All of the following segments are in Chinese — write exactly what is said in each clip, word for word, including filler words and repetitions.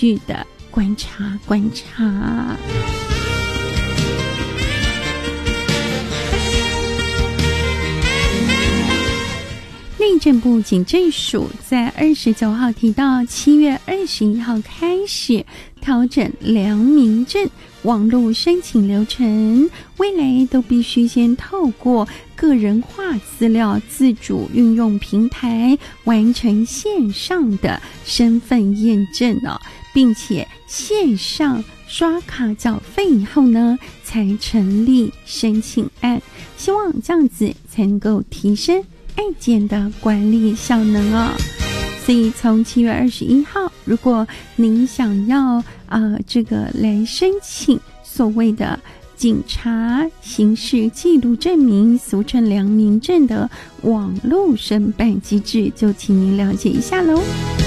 续的观察观察。内政部警政署在二十九号提到，七月二十一号开始调整良民证网络申请流程，未来都必须先透过个人化资料自主运用平台完成线上的身份验证哦，并且线上刷卡缴费以后呢，才成立申请案，希望这样子才能够提升案件的管理效能哦。所以从七月二十一号，如果您想要呃这个来申请所谓的警察刑事记录证明，俗称良民证的网络申办机制，就请您了解一下咯。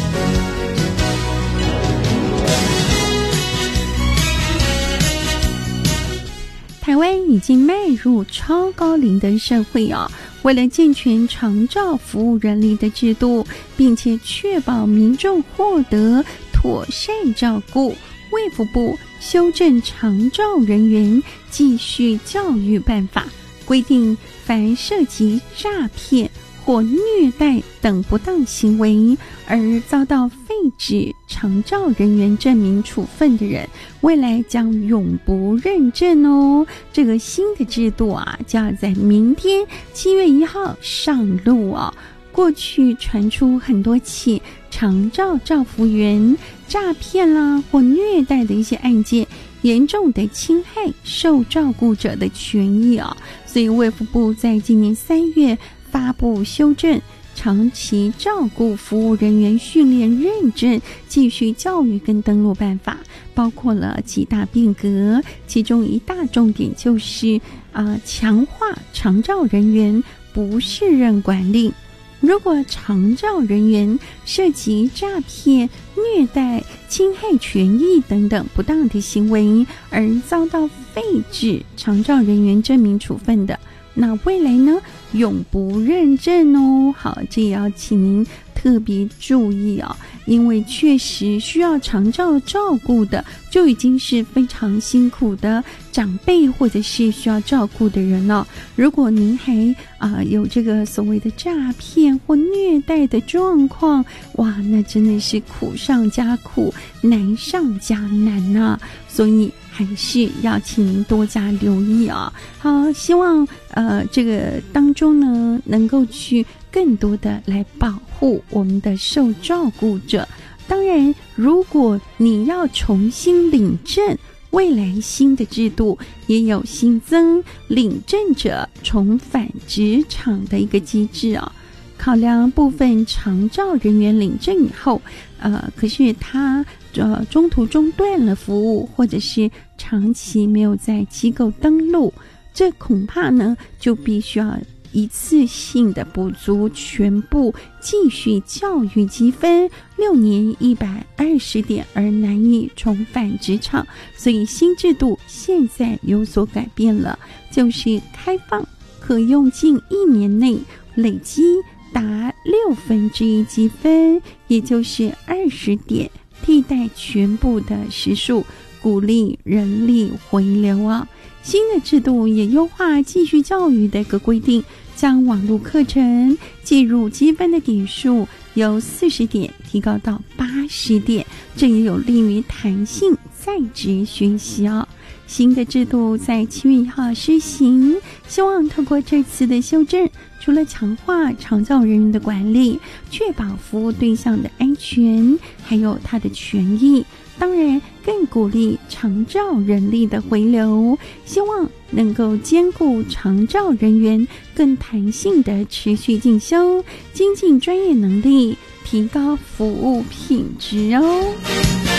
台湾已经迈入超高龄的社会哦，为了健全长照服务人力的制度，并且确保民众获得妥善照顾，卫福部修正长照人员继续教育办法，规定凡涉及诈骗或虐待等不当行为而遭到废止长照人员证明处分的人，未来将永不认证哦。这个新的制度啊，就要在明天七月一号上路哦。过去传出很多起长照照服员诈骗啦或虐待的一些案件，严重的侵害受照顾者的权益啊，所以卫福部在今年三月发布修正长期照顾服务人员训练认证继续教育跟登录办法，包括了几大变革，其中一大重点就是呃强化长照人员不适任管理。如果长照人员涉及诈骗、虐待、侵害权益等等不当的行为而遭到废止长照人员证明处分的，那未来呢永不认证哦。好，这也要请您特别注意哦，因为确实需要长照照顾的就已经是非常辛苦的长辈或者是需要照顾的人哦。如果您还啊、呃、有这个所谓的诈骗或虐待的状况，哇，那真的是苦上加苦，难上加难啊，所以还是要请您多加留意啊。好，希望呃这个当中呢能够去更多的来保护我们的受照顾者。当然，如果你要重新领证，未来新的制度也有新增领证者重返职场的一个机制哦。考量部分长照人员领证以后，呃，可是他呃中途中断了服务，或者是长期没有在机构登录，这恐怕呢就必须要一次性的补足全部继续教育积分六年一百二十点而难以重返职场，所以新制度现在有所改变了，就是开放可用近一年内累积达六分之一积分，也就是二十点，替代全部的时数，鼓励人力回流啊。新的制度也优化继续教育的一个规定，将网络课程计入积分的点数由四十点提高到八十点，这也有利于弹性在职学习哦。新的制度在七月一号施行，希望透过这次的修正，除了强化长照人员的管理，确保服务对象的安全，还有他的权益，当然更鼓励长照人力的回流，希望能够兼顾长照人员更弹性的持续进修，精进专业能力，提高服务品质哦。